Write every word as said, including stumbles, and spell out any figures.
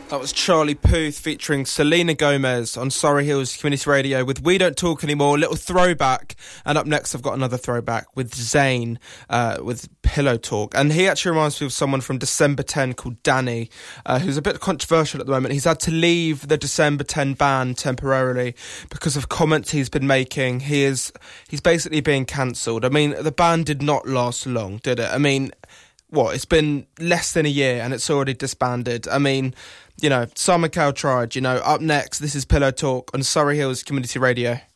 That was Charlie Puth featuring Selena Gomez on Surrey Hills Community Radio with We Don't Talk Anymore, little throwback. And up next I've got another throwback with Zayn uh, with Pillow Talk. And he actually reminds me of someone from December ten called Danny, uh, who's a bit controversial at the moment. He's had to leave the December ten band temporarily because of comments he's been making. He is he's basically being cancelled. I mean, the band did not last long, did it? I mean, what, it's been less than a year and it's already disbanded. I mean, you know, Simon Cowell tried. You know, up next, this is Pillow Talk on Surrey Hills Community Radio.